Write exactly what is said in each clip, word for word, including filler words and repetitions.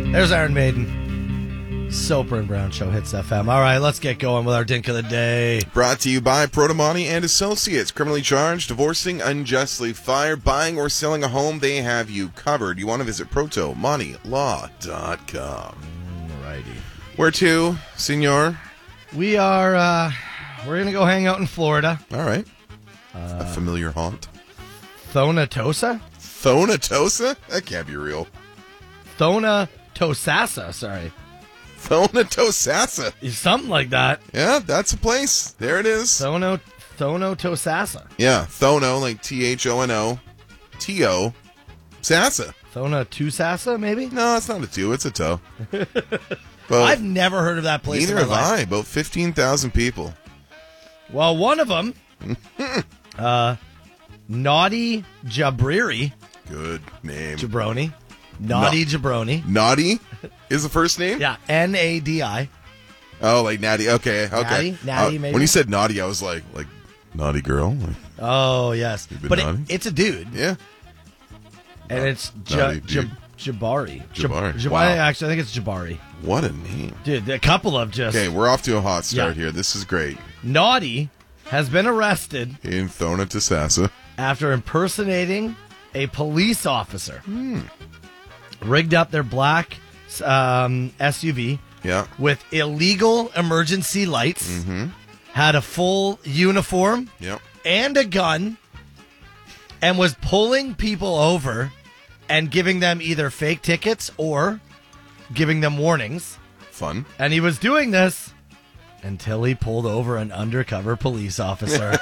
There's Iron Maiden. Soper and Brown Show, Hits F M. All right, let's get going with our Dink of the Day. Brought to you by Protomani and Associates. Criminally charged, divorcing, unjustly fired, buying or selling a home, they have you covered. You want to visit protomani law dot com. Alrighty. Where to, senor? We are, uh, we're going to go hang out in Florida. All right. Uh, a familiar haunt. Thonatosa? Thonatosa? That can't be real. Thonatosassa, sorry. Thonatosassa. Something like that. Yeah, that's a place. There it is. Thono, Thonatosassa. Yeah, Thono, like T H O N O, T O, Sassa. Thonatusassa, maybe? No, it's not a two, it's a toe. But I've never heard of that place. Neither have I. About fifteen thousand people. Well, one of them, uh, Naughty Jabriri. Good name. Jabroni. Naughty no. Jabroni. Naughty is the first name? Yeah, N A D I. Oh, like Natty. Okay, okay. Natty, Natty uh, maybe. When you said naughty, I was like, like, naughty girl? Like, oh, yes. But it, it's a dude. Yeah. And uh, it's ja- ja- Jabari. Jabari. Jab- wow. Actually, I think it's Jabari. What a name. Dude, a couple of just... Okay, we're off to a hot start yeah. here. This is great. Naughty has been arrested... in Thonotosassa. ...after impersonating a police officer. Hmm. Rigged up their black um, S U V yeah. with illegal emergency lights. Mm-hmm. Had a full uniform yep. and a gun. And was pulling people over and giving them either fake tickets or giving them warnings. Fun. And he was doing this until he pulled over an undercover police officer.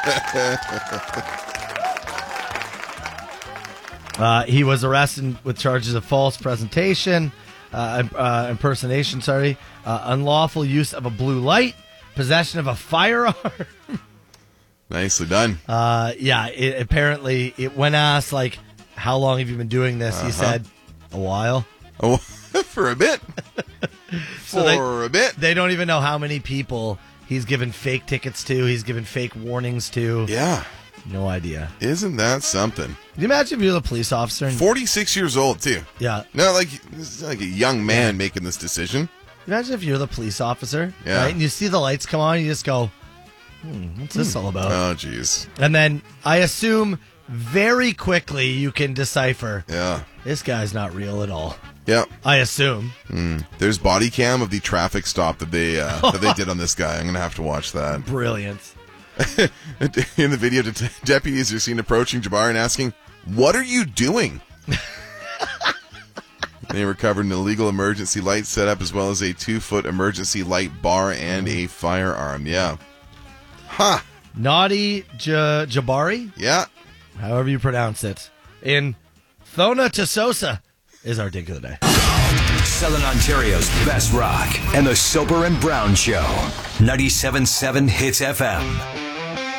uh, he was arrested with charges of false presentation, uh, uh, impersonation, sorry, uh, unlawful use of a blue light, possession of a firearm. Nicely done. Uh, yeah, it, apparently, it, when asked, like, how long have you been doing this, uh-huh. he said, a while. Oh, for a bit. so for they, a bit. They don't even know how many people he's given fake tickets to, he's given fake warnings to. Yeah. No idea. Isn't that something? Can you imagine if you're the police officer? And, forty-six years old, too. Yeah. No, like, this is like a young man making this decision. Imagine if you're the police officer, yeah. right? And you see the lights come on, and you just go, hmm, what's this all about? Oh, jeez. And then I assume very quickly you can decipher, yeah, this guy's not real at all. Yeah. I assume. Mm. There's body cam of the traffic stop that they uh, that they did on this guy. I'm going to have to watch that. Brilliant. In the video, det- deputies are seen approaching Jabbar and asking, "What are you doing?" They recovered an illegal emergency light setup as well as a two-foot emergency light bar and a firearm. Yeah. Ha! Huh. Naughty J- Jabari? Yeah. However you pronounce it. In Thonotosassa is our Dink of the Day. Southern Ontario's best rock and the Soper and Brown Show. ninety-seven point seven Hits F M.